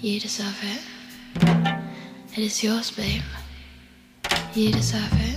You deserve it. It is yours, babe. You deserve it.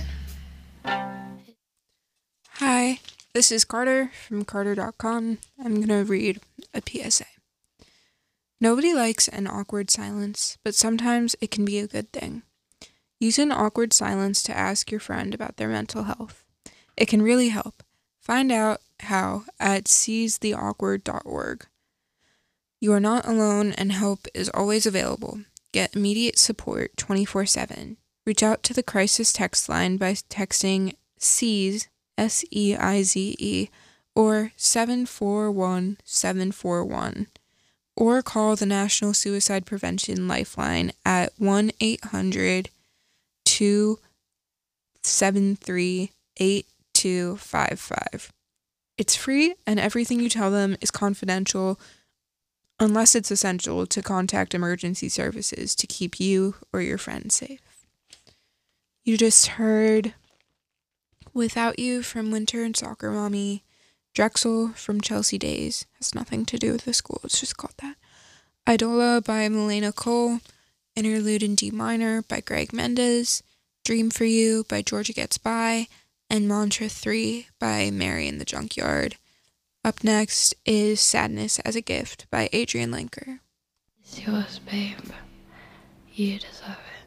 Hi, this is Carter from Carter.com. I'm going to read a PSA. Nobody likes an awkward silence, but sometimes it can be a good thing. Use an awkward silence to ask your friend about their mental health. It can really help. Find out how at seizetheawkward.org. You are not alone and help is always available. Get immediate support 24/7. Reach out to the crisis text line by texting SEIZE, SEIZE, or 741-741, or call the National Suicide Prevention Lifeline at 1-800-273-8255. It's free, and everything you tell them is confidential unless it's essential to contact emergency services to keep you or your friends safe. You just heard Without You from Winter and Soccer Mommy, Drexel from Chelsea Days, has nothing to do with the school, it's just called that. Idola by Milena Cole, Interlude in D Minor by Greg Mendez, Dream for You by Georgia Gets By, and Mantra 3 by Mary in the Junkyard. Up next is Sadness as a Gift by Adrian Lenker. It's yours, babe. You deserve it.